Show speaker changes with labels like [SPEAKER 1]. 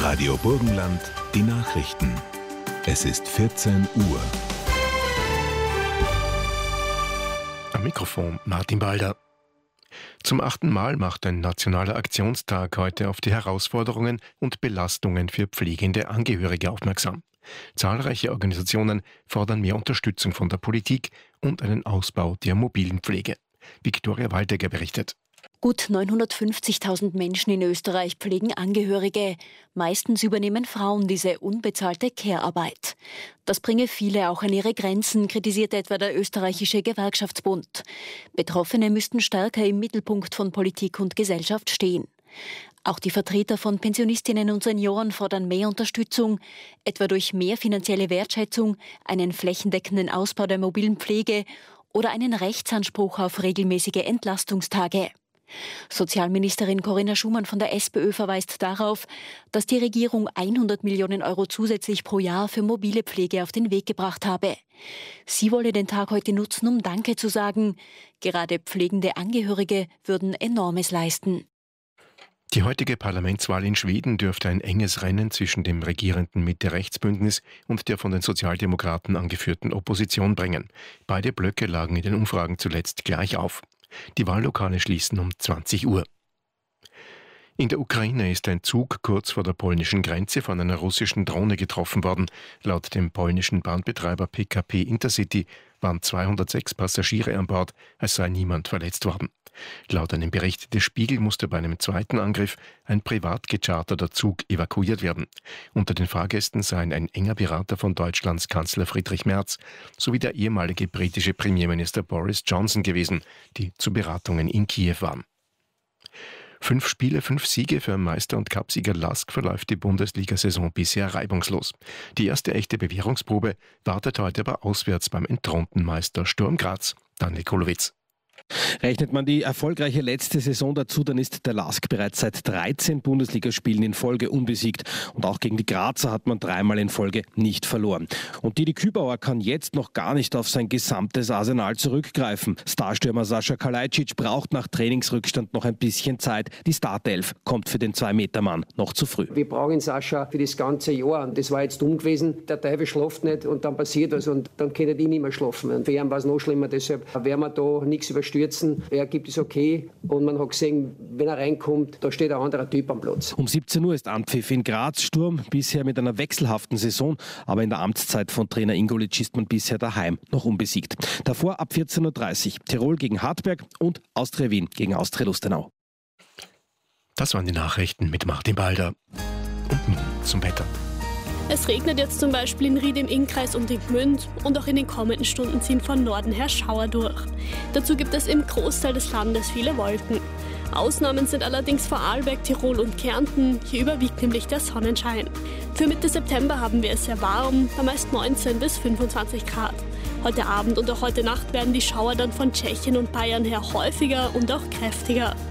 [SPEAKER 1] Radio Burgenland, die Nachrichten. Es ist 14 Uhr.
[SPEAKER 2] Am Mikrofon Martin Balder. Zum 8. Mal macht ein nationaler Aktionstag heute auf die Herausforderungen und Belastungen für pflegende Angehörige aufmerksam. Zahlreiche Organisationen fordern mehr Unterstützung von der Politik und einen Ausbau der mobilen Pflege. Viktoria Waldegger berichtet.
[SPEAKER 3] Gut 950.000 Menschen in Österreich pflegen Angehörige. Meistens übernehmen Frauen diese unbezahlte Care-Arbeit. Das bringe viele auch an ihre Grenzen, kritisiert etwa der österreichische Gewerkschaftsbund. Betroffene müssten stärker im Mittelpunkt von Politik und Gesellschaft stehen. Auch die Vertreter von Pensionistinnen und Senioren fordern mehr Unterstützung, etwa durch mehr finanzielle Wertschätzung, einen flächendeckenden Ausbau der mobilen Pflege oder einen Rechtsanspruch auf regelmäßige Entlastungstage. Sozialministerin Corinna Schumann von der SPÖ verweist darauf, dass die Regierung 100 Millionen Euro zusätzlich pro Jahr für mobile Pflege auf den Weg gebracht habe. Sie wolle den Tag heute nutzen, um Danke zu sagen. Gerade pflegende Angehörige würden Enormes leisten.
[SPEAKER 2] Die heutige Parlamentswahl in Schweden dürfte ein enges Rennen zwischen dem regierenden Mitte-Rechts-Bündnis und der von den Sozialdemokraten angeführten Opposition bringen. Beide Blöcke lagen in den Umfragen zuletzt gleich auf. Die Wahllokale schließen um 20 Uhr. In der Ukraine ist ein Zug kurz vor der polnischen Grenze von einer russischen Drohne getroffen worden. Laut dem polnischen Bahnbetreiber PKP Intercity waren 206 Passagiere an Bord, es sei niemand verletzt worden. Laut einem Bericht des Spiegel musste bei einem zweiten Angriff ein privat gecharterter Zug evakuiert werden. Unter den Fahrgästen seien ein enger Berater von Deutschlands Kanzler Friedrich Merz sowie der ehemalige britische Premierminister Boris Johnson gewesen, die zu Beratungen in Kiew waren. 5 Spiele, 5 Siege für Meister- und Cupsieger LASK verläuft die Bundesliga-Saison bisher reibungslos. Die erste echte Bewährungsprobe wartet heute aber auswärts beim entthronten Meister Sturm Graz. Daniel Kolowitz.
[SPEAKER 4] Rechnet man die erfolgreiche letzte Saison dazu, dann ist der LASK bereits seit 13 Bundesligaspielen in Folge unbesiegt. Und auch gegen die Grazer hat man 3-mal in Folge nicht verloren. Und Didi Kübauer kann jetzt noch gar nicht auf sein gesamtes Arsenal zurückgreifen. Starstürmer Sascha Kalajdzic braucht nach Trainingsrückstand noch ein bisschen Zeit. Die Startelf kommt für den 2-Meter-Mann noch zu früh.
[SPEAKER 5] Wir brauchen Sascha für das ganze Jahr. Und das war jetzt dumm gewesen. Der Teufel schläft nicht und dann passiert was und dann kann die nicht mehr schlafen. Und für ihn war es noch schlimmer. Deshalb werden wir da nichts überstürzen. Er gibt es okay und man hat gesehen, wenn er reinkommt, da steht ein anderer Typ am Platz.
[SPEAKER 4] Um 17 Uhr ist Anpfiff in Graz. Sturm bisher mit einer wechselhaften Saison, aber in der Amtszeit von Trainer Ingolic ist man bisher daheim noch unbesiegt. Davor ab 14.30 Uhr Tirol gegen Hartberg und Austria Wien gegen Austria Lustenau.
[SPEAKER 2] Das waren die Nachrichten mit Martin Balder. Und nun zum Wetter.
[SPEAKER 6] Es regnet jetzt zum Beispiel in Ried im Innkreis und in Gmünd und auch in den kommenden Stunden ziehen von Norden her Schauer durch. Dazu gibt es im Großteil des Landes viele Wolken. Ausnahmen sind allerdings Vorarlberg, Tirol und Kärnten. Hier überwiegt nämlich der Sonnenschein. Für Mitte September haben wir es sehr warm, bei meist 19 bis 25 Grad. Heute Abend und auch heute Nacht werden die Schauer dann von Tschechien und Bayern her häufiger und auch kräftiger.